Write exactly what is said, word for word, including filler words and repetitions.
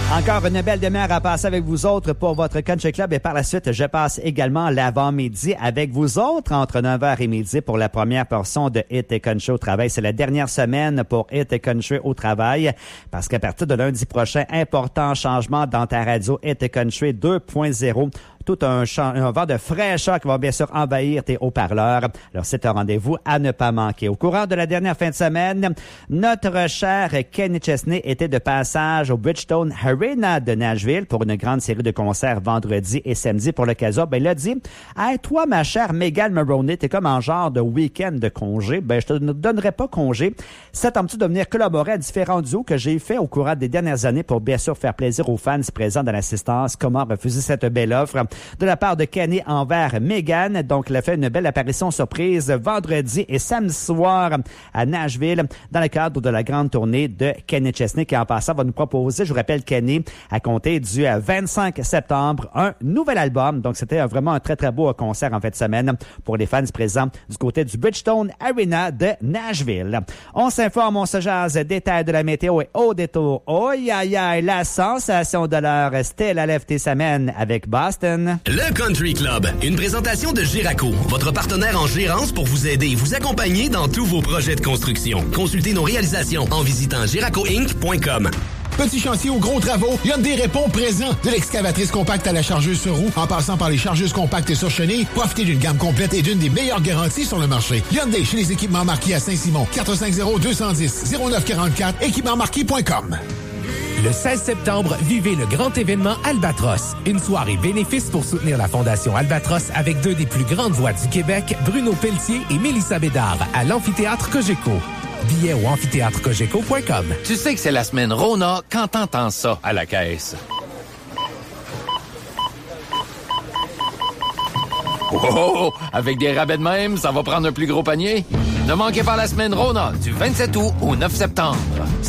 Encore une belle demi-heure à passer avec vous autres pour votre Country Club et par la suite, je passe également l'avant-midi avec vous autres entre neuf heures et midi pour la première portion de Hit et Country au travail. C'est la dernière semaine pour Hit et Country au travail parce qu'à partir de lundi prochain, important changement dans ta radio Hit et Country deux point zéro. Tout un, champ, un vent de fraîcheur qui va bien sûr envahir tes haut-parleurs. Alors, c'est un rendez-vous à ne pas manquer. Au courant de la dernière fin de semaine, notre cher Kenny Chesney était de passage au Bridgestone Arena de Nashville pour une grande série de concerts vendredi et samedi pour l'occasion. Ben, il a dit, « Hey, toi, ma chère Megan Maroney, t'es comme en genre de week-end de congé. Ben, je te donnerai pas congé. Ça tente-tu de venir collaborer à différents duos que j'ai fait au courant des dernières années pour bien sûr faire plaisir aux fans présents dans l'assistance? Comment refuser cette belle offre? » De la part de Kenny envers Megan. Donc, il a fait une belle apparition surprise vendredi et samedi soir à Nashville dans le cadre de la grande tournée de Kenny Chesney qui, en passant, va nous proposer, je vous rappelle, Kenny, à compter du vingt-cinq septembre, un nouvel album. Donc, c'était vraiment un très, très beau concert en fin de semaine pour les fans présents du côté du Bridgestone Arena de Nashville. On s'informe, on se jase, détails de la météo et au détour. Oh, aïe, aïe, la sensation de l'heure, c'était la lève tes semaines avec Boston. Le Country Club, une présentation de Giraco, votre partenaire en gérance pour vous aider et vous accompagner dans tous vos projets de construction. Consultez nos réalisations en visitant giraco inc point com. Petits chantiers ou gros travaux, Hyundai répond présent. De l'excavatrice compacte à la chargeuse sur roue, en passant par les chargeuses compactes et surchennées, profitez d'une gamme complète et d'une des meilleures garanties sur le marché. Hyundai chez les équipements marqués à Saint-Simon, quatre cinq zéro deux un zéro zéro neuf quarante-quatre, équipements marqués point com. Le seize septembre, vivez le grand événement Albatros. Une soirée bénéfice pour soutenir la Fondation Albatros avec deux des plus grandes voix du Québec, Bruno Pelletier et Mélissa Bédard, à l'Amphithéâtre Cogeco. Billets au amphithéâtre cogeco point com. Tu sais que c'est la semaine Rona quand t'entends ça à la caisse. Oh, oh, oh, avec des rabais de même, ça va prendre un plus gros panier. Ne manquez pas la semaine Rona du vingt-sept août au neuf septembre.